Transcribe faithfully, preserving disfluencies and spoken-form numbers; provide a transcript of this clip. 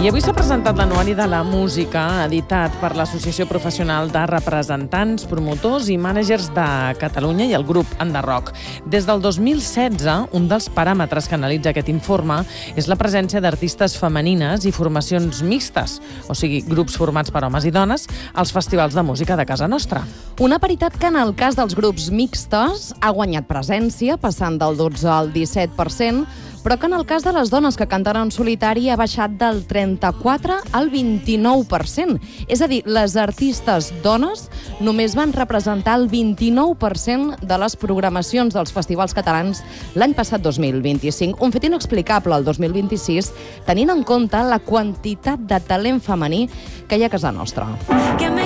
I avui s'ha presentat l'Anuari de la Música, editat per l'Associació Professional de Representants, Promotors i Mànagers de Catalunya i el grup Enderrock. Des del dos mil setze, un dels paràmetres que analitza aquest informe és la presència d'artistes femenines i formacions mixtes, o sigui, grups formats per homes i dones, als festivals de música de casa nostra. Una paritat que en el cas dels grups mixtes ha guanyat presència, passant del dotze al disset per cent, però que en el cas de les dones que canten en solitari ha baixat del trenta-quatre al vint-i-nou per cent. És a dir, les artistes dones només van representar el vint-i-nou per cent de les programacions dels festivals catalans l'any passat dos mil vint-i-cinc. Un fet inexplicable el dos mil vint-i-sis, tenint en compte la quantitat de talent femení que hi ha a casa nostra.